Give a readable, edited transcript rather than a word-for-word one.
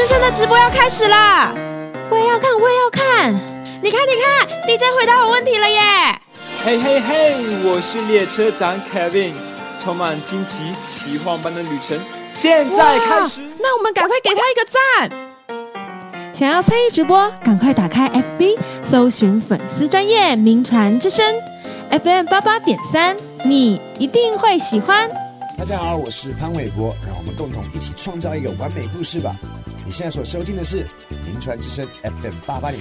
之声的直播要开始啦！ 我也要看，我也要看。 你看，DJ 回答我问题了耶！ 嘿嘿嘿，我是列车长 Kevin， 充满惊奇奇幻般的旅程，现在开始。 那我们赶快给他一个赞！ 想要参与直播，赶快打开 FB， 搜寻粉丝专页名传之声 FM88.3， 你一定会喜欢。 大家好，我是潘玮柏，让我们共同一起创造一个完美故事吧。你现在所收听的是名传之声 FM88.3，